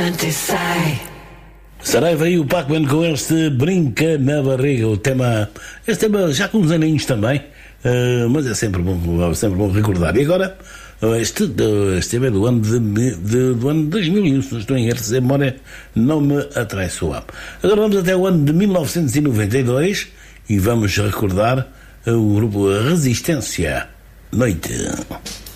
Saraiva e o Pac-Man com este Brinca na Barriga, o tema, este tema já com uns aninhos também, mas é sempre bom recordar. E agora, este tema é do ano do ano 2001, se não estou em erro, se a memória não me atraiçoa. Agora vamos até o ano de 1992 e vamos recordar o grupo Resistência. Noite.